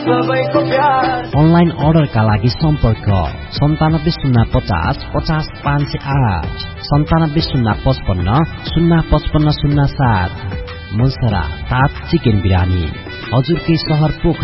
Online अर्डरका लागि सम्पर्क 970550 50508 970550 05507। मुलसरा 7 चिकन बिरानी हजुरकै शहर पोखरा